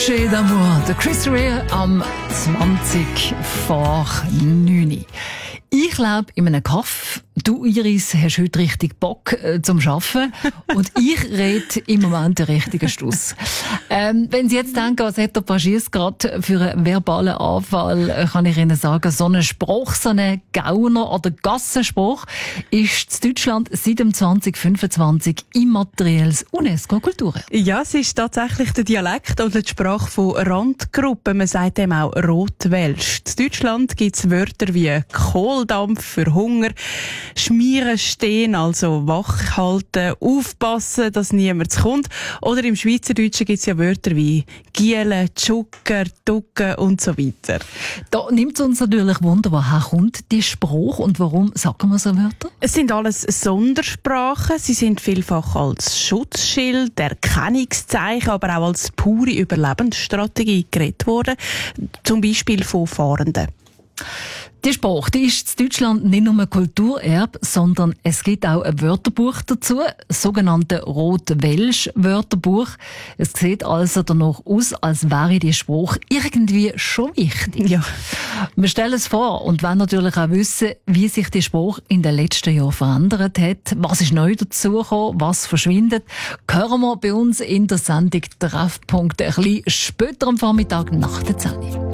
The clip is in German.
Cliché d'amour, der Chris Rea am 20 vor 9. Ich lebe in einem Kaff. Du, Iris, hast heute richtig Bock zum Arbeiten. Und ich rede im Moment den richtigen Schluss. Wenn Sie jetzt denken, was hat der Paschiers gerade für einen verbalen Anfall, kann ich Ihnen sagen, so ein Spruch, so ein Gauner- oder Gassenspruch ist in Deutschland seit dem 2025 immaterielles UNESCO-Kulturerbe. Ja, es ist tatsächlich der Dialekt oder die Sprache von Randgruppen. Man sagt dem auch Rotwelsch. In Deutschland gibt es Wörter wie Kohldampf für Hunger, Schmieren stehen, also wach halten, aufpassen, dass niemand kommt. Oder im Schweizerdeutschen gibt es ja Wörter wie Gielen, Tschucker, Ducken und so weiter. Da nimmt es uns natürlich Wunder, woher kommt die Spruch und warum sagen wir so Wörter? Es sind alles Sondersprachen. Sie sind vielfach als Schutzschild, Erkennungszeichen, aber auch als pure Überlebensstrategie geredet worden. Zum Beispiel von Fahrenden. Die Sprache, die ist in Deutschland nicht nur ein Kulturerbe, sondern es gibt auch ein Wörterbuch dazu, das sogenannte Rotwelsch-Wörterbuch. Es sieht also danach aus, als wäre die Sprache irgendwie schon wichtig. Ja. Wir stellen es vor und wollen natürlich auch wissen, wie sich die Sprache in den letzten Jahren verändert hat, was ist neu dazugekommen, was verschwindet. Hören wir bei uns in der Sendung Treffpunkt ein bisschen später am Vormittag nach der 10.